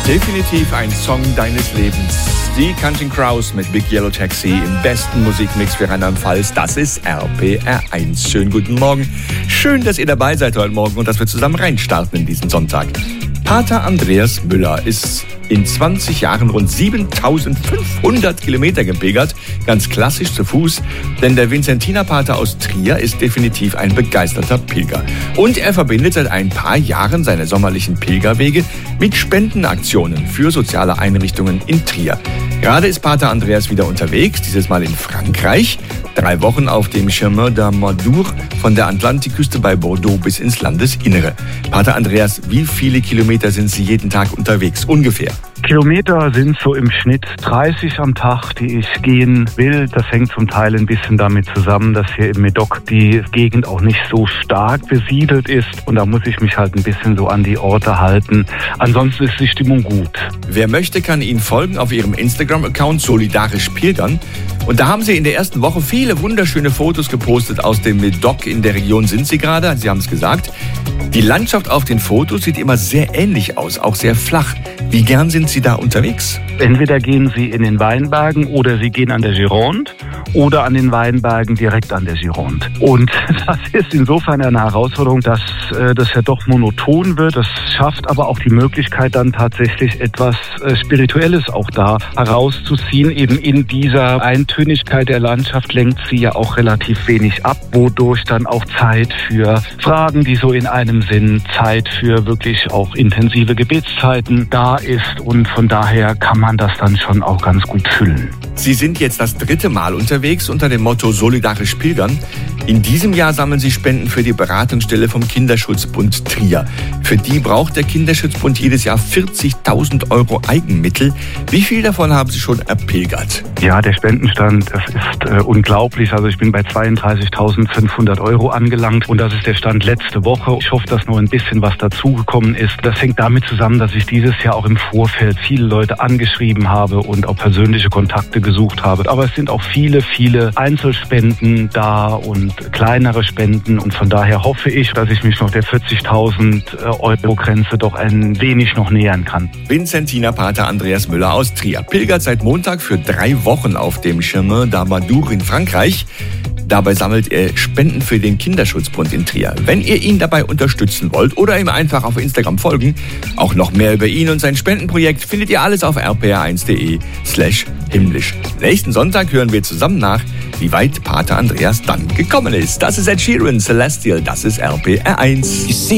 Definitiv ein Song deines Lebens. Die Counting Crows mit Big Yellow Taxi im besten Musikmix für Rheinland-Pfalz. Das ist RPR 1. Schönen guten Morgen. Schön, dass ihr dabei seid heute Morgen und dass wir zusammen reinstarten in diesen Sonntag. Pater Andreas Müller ist in 20 Jahren rund 7500 Kilometer gepilgert, ganz klassisch zu Fuß, denn der Vinzentinerpater aus Trier ist definitiv ein begeisterter Pilger. Und er verbindet seit ein paar Jahren seine sommerlichen Pilgerwege mit Spendenaktionen für soziale Einrichtungen in Trier. Gerade ist Pater Andreas wieder unterwegs, dieses Mal in Frankreich. 3 Wochen auf dem Chemin d'Amadou von der Atlantikküste bei Bordeaux bis ins Landesinnere. Pater Andreas, wie viele Kilometer sind Sie jeden Tag unterwegs, ungefähr? Kilometer sind so im Schnitt 30 am Tag, die ich gehen will. Das hängt zum Teil ein bisschen damit zusammen, dass hier im Médoc die Gegend auch nicht so stark besiedelt ist. Und da muss ich mich halt ein bisschen so an die Orte halten. Ansonsten ist die Stimmung gut. Wer möchte, kann Ihnen folgen auf Ihrem Instagram-Account Solidarisch Pilgern. Und da haben Sie in der ersten Woche viele wunderschöne Fotos gepostet aus dem Médoc. In der Region sind Sie gerade, Sie haben es gesagt. Die Landschaft auf den Fotos sieht immer sehr ähnlich aus, auch sehr flach. Wie gern sind Sie da unterwegs? Entweder gehen Sie in den Weinbergen oder Sie gehen an der Gironde oder an den Weinbergen direkt an der Gironde. Und das ist insofern eine Herausforderung, dass das ja doch monoton wird. Das schafft aber auch die Möglichkeit, dann tatsächlich etwas Spirituelles auch da herauszuziehen. Eben in dieser Eintönigkeit der Landschaft lenkt sie ja auch relativ wenig ab, wodurch dann auch Zeit für Fragen, die so in einem sind, Zeit für wirklich auch intensive Gebetszeiten da ist. Und von daher kann man das dann schon auch ganz gut füllen. Sie sind jetzt das 3. Mal unterwegs unter dem Motto Solidarisch Pilgern. In diesem Jahr sammeln Sie Spenden für die Beratungsstelle vom Kinderschutzbund Trier. Für die braucht der Kinderschutzbund jedes Jahr 40.000 € Eigenmittel. Wie viel davon haben Sie schon erpilgert? Ja, der Spendenstand, das ist unglaublich. Also ich bin bei 32.500 € angelangt und das ist der Stand letzte Woche. Ich hoffe, dass noch ein bisschen was dazugekommen ist. Das hängt damit zusammen, dass ich dieses Jahr auch im Vorfeld viele Leute angeschrieben habe und auch persönliche Kontakte gesucht habe. Aber es sind auch viele Einzelspenden da und kleinere Spenden und von daher hoffe ich, dass ich mich noch der 40.000 € Grenze doch ein wenig noch nähern kann. Vinzentinerpater Andreas Müller aus Trier pilgert seit Montag für 3 Wochen auf dem Chemin d'Amadou in Frankreich. Dabei sammelt er Spenden für den Kinderschutzbund in Trier. Wenn ihr ihn dabei unterstützen wollt oder ihm einfach auf Instagram folgen, auch noch mehr über ihn und sein Spendenprojekt findet ihr alles auf rpr1.de/himmlisch. Nächsten Sonntag hören wir zusammen nach, wie weit Pater Andreas dann gekommen ist. Das ist Ed Sheeran, Celestial, das ist RPR 1.